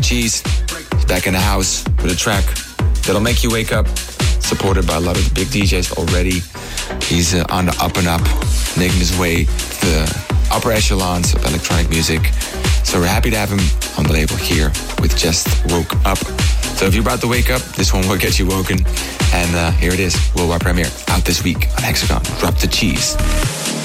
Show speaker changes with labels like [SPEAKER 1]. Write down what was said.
[SPEAKER 1] Cheese. He's back in the house with a track that'll make you wake up. Supported by a lot of the big DJs already. He's on the up and up, making his way to the upper echelons of electronic music. So we're happy to have him on the label here with Just Woke Up. So if you're about to wake up, this one will get you woken. And here it is, worldwide premiere, out this week on Hexagon. Drop the cheese.